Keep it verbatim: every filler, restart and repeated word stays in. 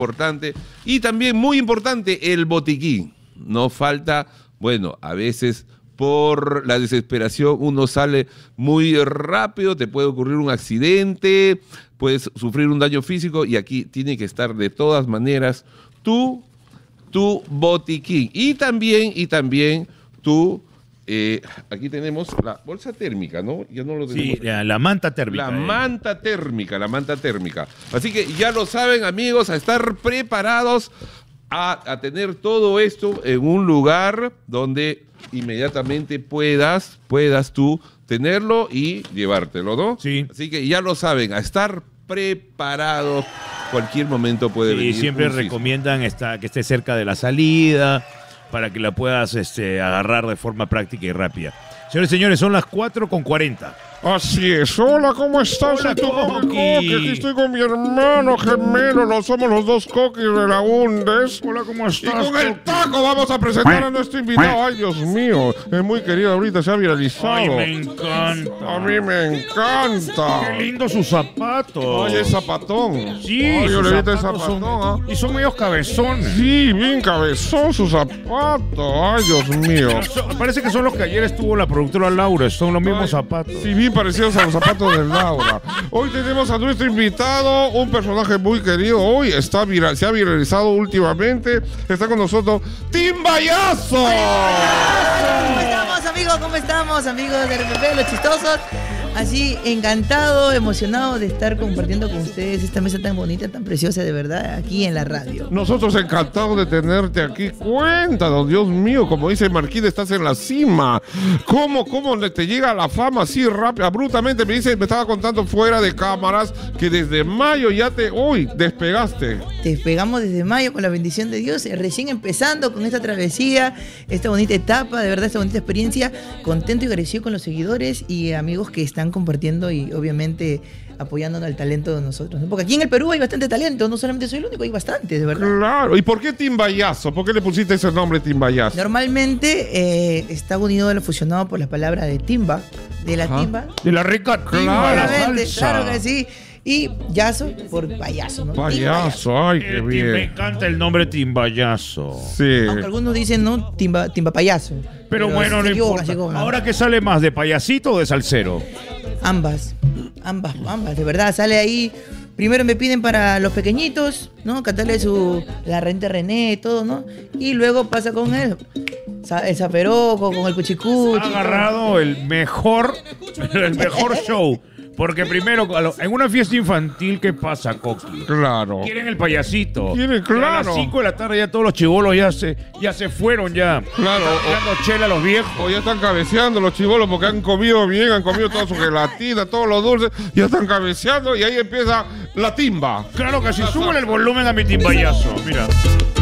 importante. Y también muy importante, el botiquín. No falta, bueno, a veces por la desesperación uno sale muy rápido, te puede ocurrir un accidente, puedes sufrir un daño físico y aquí tiene que estar de todas maneras tu, tu botiquín. Y también, y también tu... Eh, aquí tenemos la bolsa térmica, ¿no? Ya no lo sí, la, la manta térmica. La eh. manta térmica, la manta térmica. Así que ya lo saben, amigos, a estar preparados a, a tener todo esto en un lugar donde inmediatamente puedas, puedas tú tenerlo y llevártelo, ¿no? Sí. Así que ya lo saben, a estar preparados. Cualquier momento puede sí, venir. Y siempre recomiendan esta, que esté cerca de la salida, para que la puedas este, agarrar de forma práctica y rápida. Señores y señores, son las cuatro con cuarenta. Así es. Hola, ¿cómo estás? Hola, Soy tu Coqui. Coqui. Aquí estoy con mi hermano gemelo. Lo somos los dos Coquis de la Undes. Hola, ¿cómo Y estás? con el taco vamos a presentar a nuestro invitado. Ay, Dios mío. Es muy querido ahorita, se ha viralizado. Ay, me encanta. A mí me encanta. Qué lindo sus zapatos. Ay, es zapatón. Sí, Ay, yo sus le evito el zapatos zapatón, son- ¿ah? y son medios cabezones. Sí, bien cabezón su zapato. Ay, Dios mío. So- Parece que son los que ayer estuvo la productora Laura, son los mismos Ay, zapatos. Sí, bien parecidos a los zapatos de Laura. Hoy tenemos a nuestro invitado, un personaje muy querido. Hoy está viral, se ha viralizado últimamente. Está con nosotros Timbayazo. ¿Cómo estamos, amigos? ¿Cómo estamos, amigos de R P P, los chistosos? Así, encantado, emocionado de estar compartiendo con ustedes esta mesa tan bonita, tan preciosa, de verdad, aquí en la radio. Nosotros encantados de tenerte aquí. Cuéntanos, Dios mío, como dice Marquín, estás en la cima. ¿Cómo, cómo te llega la fama así rápido, abruptamente? Me dice, me estaba contando fuera de cámaras que desde mayo ya te, hoy, despegaste. Despegamos desde mayo con la bendición de Dios, eh, recién empezando con esta travesía, esta bonita etapa, de verdad, esta bonita experiencia. Contento y agradecido con los seguidores y amigos que están compartiendo y obviamente apoyándonos al talento de nosotros, ¿no? Porque aquí en el Perú hay bastante talento, no solamente soy el único, hay bastante, de verdad. Claro. ¿Y por qué Timbayazo? ¿Por qué le pusiste ese nombre Timbayazo? Normalmente eh, está unido a lo fusionado por la palabra de timba, de la Ajá. timba. De la rica timba, la Obviamente, salsa. claro que sí. Y yazo por payaso, ¿no? Payaso, ay, qué Eh, Me bien. encanta el nombre Timbayazo. Sí. Aunque algunos dicen, no, timba, timba payaso. Pero bueno, se no equivoca, importa. se equivoca. Ahora, ¿qué sale más, de payasito o de salsero? Ambas, ambas, ambas, de verdad, sale ahí. Primero me piden para los pequeñitos, ¿no? Cantarle su la renta René, todo, ¿no? Y luego pasa con el, sa- el zaperoco, con el puchicuchi. Ha agarrado el mejor, el mejor show. Porque primero, a lo- en una fiesta infantil, ¿qué pasa, Coqui? Claro. Quieren el payasito. Quieren, Y a claro. las cinco de la tarde ya todos los chibolos ya se, ya se fueron ya. Claro. Están tirando chela a los viejos. O ya están cabeceando los chibolos porque han comido bien, han comido toda su gelatina, todos los dulces, ya están cabeceando y ahí empieza la timba. Claro que sí, súbele el volumen a mi timbayazo. Mira.